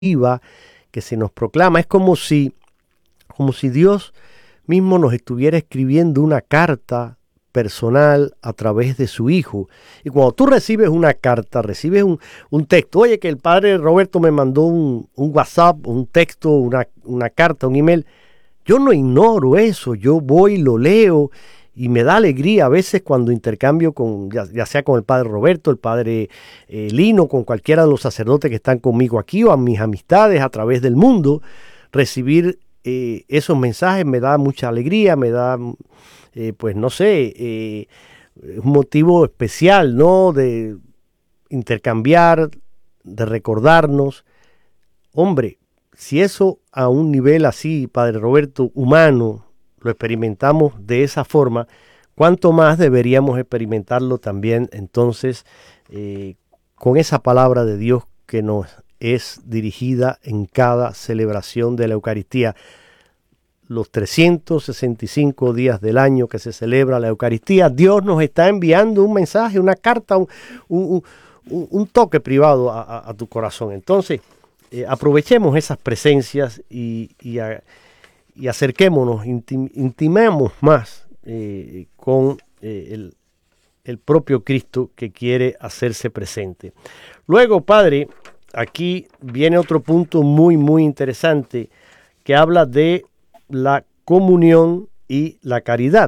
que se nos proclama. Es como si Dios mismo nos estuviera escribiendo una carta personal a través de su Hijo. Y cuando tú recibes una carta, recibes un texto, oye, que el padre Roberto me mandó un WhatsApp, un texto, una carta, un email, yo no ignoro eso, yo voy, lo leo y me da alegría a veces cuando intercambio con, ya sea con el padre Roberto, el padre Lino, con cualquiera de los sacerdotes que están conmigo aquí o a mis amistades a través del mundo, recibir esos mensajes me da mucha alegría, me da, pues no sé, un motivo especial, ¿no? De intercambiar, de recordarnos. Hombre, si eso a un nivel así, padre Roberto, humano, lo experimentamos de esa forma, ¿cuánto más deberíamos experimentarlo también entonces con esa palabra de Dios que nos es dirigida en cada celebración de la Eucaristía? Los 365 días del año que se celebra la Eucaristía, Dios nos está enviando un mensaje, una carta, un toque privado a tu corazón. Entonces, aprovechemos esas presencias y acerquémonos, intimemos más con el propio Cristo que quiere hacerse presente. Luego, Padre, aquí viene otro punto muy, muy interesante que habla de la comunión y la caridad.